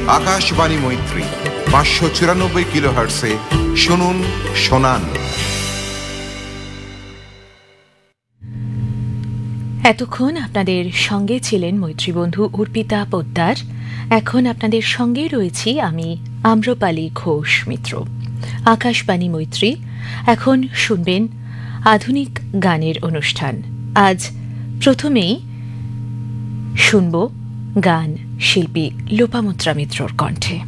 আকাশবাণী মৈত্রী 594 কিলোহার্টসে শুনুন শোনান। এতক্ষণ আপনাদের সঙ্গে ছিলেন মৈত্রী বন্ধু অর্পিতা পোদ্দার। এখন আপনাদের সঙ্গে রয়েছি আমি আম্রপালি ঘোষ মিত্র। আকাশবাণী মৈত্রী, এখন শুনবেন আধুনিক গানের অনুষ্ঠান। আজ প্রথমেই শুনব গান শিল্পী লোপামুদ্রা মিত্রর কণ্ঠে।